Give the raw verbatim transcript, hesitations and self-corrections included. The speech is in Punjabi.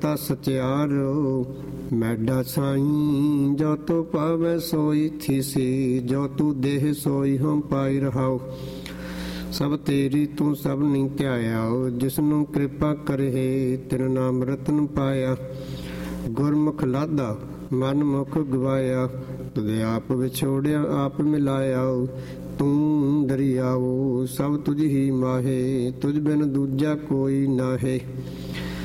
ਤਾ ਸਚਿਆਰੋ ਮੈਡਾ ਸਾਈਂ। ਜੋ ਤੋ ਪਾਵੈ ਸੋਈ ਥੀਸੀ, ਜੋ ਤੂ ਦੇਹ ਸੋਈ ਹਮ ਪਾਈ ਰਹਾਓ। ਸਭ ਤੇਰੀ ਤੂੰ ਸਭ ਨੀ ਧਿਆਇਆ, ਜਿਸਨੂੰ ਕਿਰਪਾ ਕਰੇ ਤਿਨ ਨਾਮ ਰਤਨ ਪਾਇਆ। ਗੁਰਮੁਖ ਲਾਧਾ ਮਨ ਮੁਖ ਗਵਾਇਆ, ਤੁਦੇ ਆਪ ਵਿਛੋੜਿਆ ਆਪ ਮਿਲਾਇਆ। ਤੂੰ ਦਰਿਆਓ ਸਭ ਤੁਝ ਹੀ ਮਾਹੇ, ਤੁਝ ਬਿਨ ਦੂਜਾ ਕੋਈ ਨਾਹੇ।